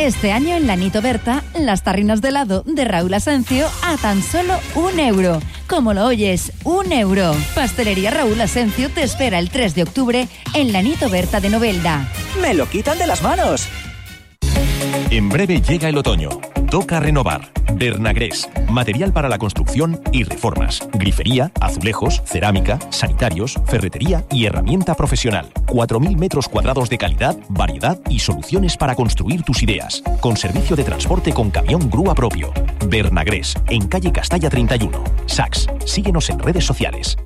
Este año en la Nito Berta, las tarrinas de helado de Raúl Asencio a tan solo €1. Como lo oyes, €1. Pastelería Raúl Asencio te espera el 3 de octubre en la Nito Berta de Novelda. ¡Me lo quitan de las manos! En breve llega el otoño. Toca renovar. Bernagrés, material para la construcción y reformas. Grifería, azulejos, cerámica, sanitarios, ferretería y herramienta profesional. 4.000 metros cuadrados de calidad, variedad y soluciones para construir tus ideas. Con servicio de transporte con camión grúa propio. Bernagrés, en calle Castalla 31. Sax, síguenos en redes sociales.